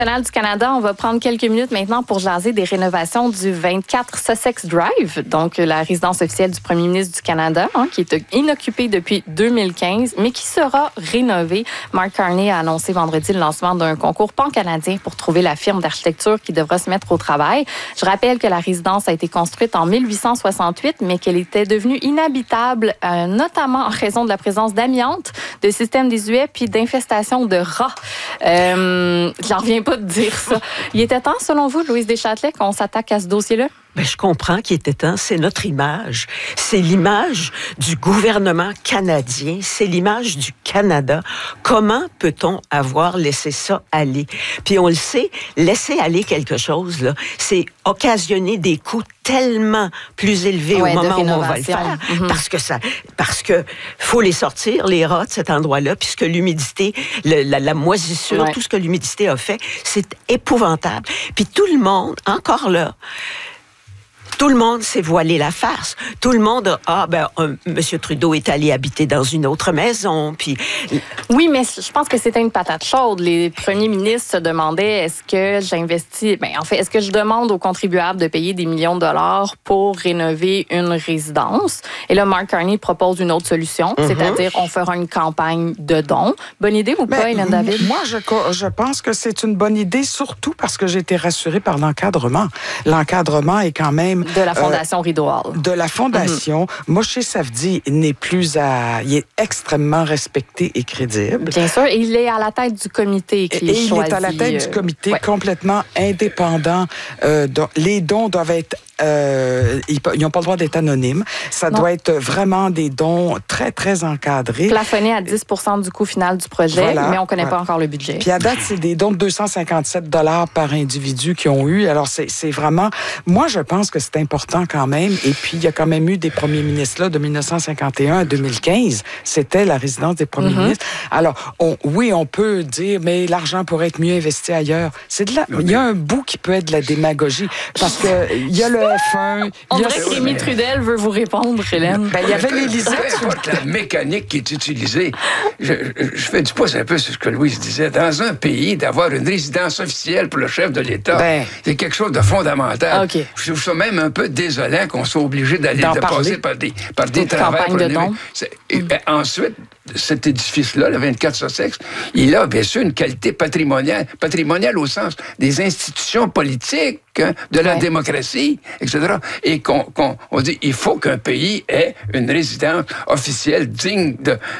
National du Canada, on va prendre quelques minutes maintenant pour jaser des rénovations du 24 Sussex Drive, donc la résidence officielle du premier ministre du Canada, qui est inoccupée depuis 2015, mais qui sera rénovée. Mark Carney a annoncé vendredi le lancement d'un concours pan-canadien pour trouver la firme d'architecture qui devra se mettre au travail. Je rappelle que la résidence a été construite en 1868, mais qu'elle était devenue inhabitable, notamment en raison de la présence d'amiante, de systèmes désuets puis d'infestations de rats. J'en reviens pas de dire ça. Il était temps, selon vous, Louise Deschâtelet, qu'on s'attaque à ce dossier-là? Ben, je comprends qu'il était temps. C'est notre image. C'est l'image du gouvernement canadien. C'est l'image du Canada. Comment peut-on avoir laissé ça aller? Puis on le sait, laisser aller quelque chose, là, c'est occasionner des coûts tellement plus élevés au moment où on va le faire. Parce que faut les sortir, les rats de cet endroit-là, puisque l'humidité, la moisissure, tout ce que l'humidité a fait, c'est épouvantable. Puis tout le monde, encore là, tout le monde s'est voilé la face. Tout le monde, M. Trudeau est allé habiter dans une autre maison. Puis... Oui, mais je pense que c'était une patate chaude. Les premiers ministres se demandaient, est-ce que j'investis... est-ce que je demande aux contribuables de payer des millions de dollars pour rénover une résidence? Et là, Mark Carney propose une autre solution, c'est-à-dire on fera une campagne de dons. Bonne idée ou pas, Hélène David? Moi, je pense que c'est une bonne idée, surtout parce que j'ai été rassurée par l'encadrement. L'encadrement est quand même... De la Fondation Rideau Hall. De la Fondation. Moshe Safdie il est extrêmement respecté et crédible. Bien sûr, et il est à la tête du comité qui est choisi. Il est à la tête du comité complètement indépendant. Les dons doivent être ils n'ont pas le droit d'être anonymes. Ça doit être vraiment des dons très, très encadrés. Plafonnés à 10 % du coût final du projet, mais on ne connaît pas encore le budget. Puis à date, c'est des dons de 257 $ par individu qu'ils ont eu. Alors, c'est vraiment... Moi, je pense que c'est important quand même. Et puis, il y a quand même eu des premiers ministres là, de 1951 à 2015. C'était la résidence des premiers ministres. Alors, on peut dire, mais l'argent pourrait être mieux investi ailleurs. Il y a un bout qui peut être de la démagogie. Parce que il y a le F1. On dirait que Rémi Trudel veut vous répondre, Hélène. Il y avait l'Élysée. Peu importe la mécanique qui est utilisée. Je fais du pouce un peu sur ce que Louise disait. Dans un pays, d'avoir une résidence officielle pour le chef de l'État, c'est quelque chose de fondamental. Okay. Je trouve ça même un peu désolant qu'on soit obligé d'aller passer par des travaux. Ensuite, cet édifice-là, le 24 Sussex, il a bien sûr une qualité patrimoniale au sens des institutions politiques, de la démocratie, etc. Et on dit il faut qu'un pays ait une résidence officielle digne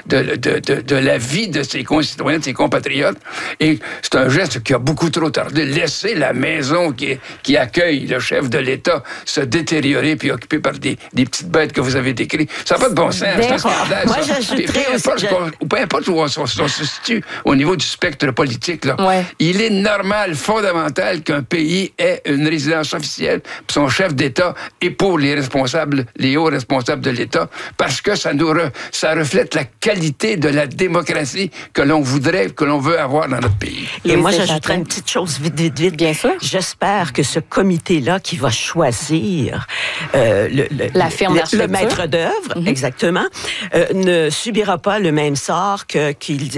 de la vie de ses concitoyens, de ses compatriotes. Et c'est un geste qui a beaucoup trop tardé. Laisser la maison qui accueille le chef de l'État se détériorer puis occupée par des petites bêtes que vous avez décrites, ça n'a pas de bon sens. C'est un scandale. Moi, j'ajouterais peu importe où on se situe au niveau du spectre politique, là, il est normal, fondamental qu'un pays ait une résidence officielle pour son chef d'État et pour les hauts responsables de l'État, parce que ça reflète la qualité de la démocratie que l'on veut avoir dans notre pays. Et moi, j'ajouterais une petite chose vite. Bien sûr. J'espère que ce comité-là qui va choisir la firme le maître d'œuvre, exactement, ne subira pas le même sort que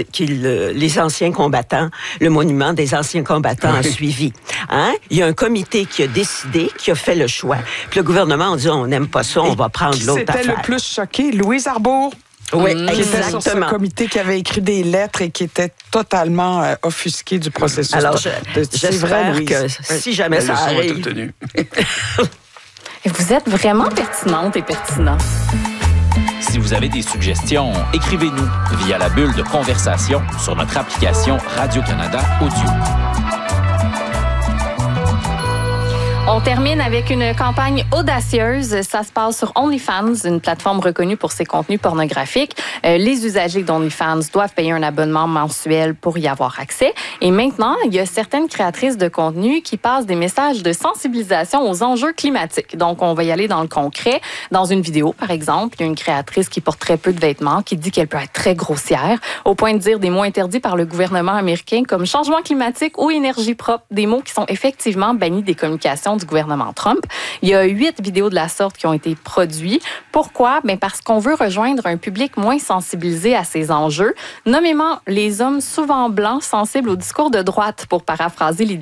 les anciens combattants, le monument des anciens combattants a suivi. Il y a un comité qui a décidé, qui a fait le choix. Puis le gouvernement a dit, on n'aime pas ça, on va prendre l'autre affaire. C'était le plus choqué, Louise Arbour. Oui, qui était sur ce comité qui avait écrit des lettres et qui était totalement offusqué du processus. Alors, j'espère que si jamais ça arrive... Et vous êtes vraiment pertinente et pertinent. Si vous avez des suggestions, écrivez-nous via la bulle de conversation sur notre application Radio-Canada Audio. On termine avec une campagne audacieuse. Ça se passe sur OnlyFans, une plateforme reconnue pour ses contenus pornographiques. Les usagers d'OnlyFans doivent payer un abonnement mensuel pour y avoir accès. Et maintenant, il y a certaines créatrices de contenu qui passent des messages de sensibilisation aux enjeux climatiques. Donc, on va y aller dans le concret. Dans une vidéo, par exemple, il y a une créatrice qui porte très peu de vêtements, qui dit qu'elle peut être très grossière, au point de dire des mots interdits par le gouvernement américain comme changement climatique ou énergie propre, des mots qui sont effectivement bannis des communications du gouvernement Trump. Il y a 8 vidéos de la sorte qui ont été produites. Pourquoi? Parce qu'on veut rejoindre un public moins sensibilisé à ces enjeux, nommément les hommes souvent blancs sensibles au discours de droite, pour paraphraser l'idée